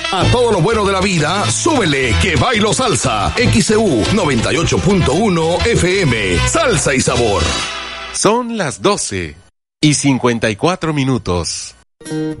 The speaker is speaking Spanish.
A todo lo bueno de la vida, súbele que bailo salsa. XCU 98.1 FM. Salsa y sabor. Son las 12:54.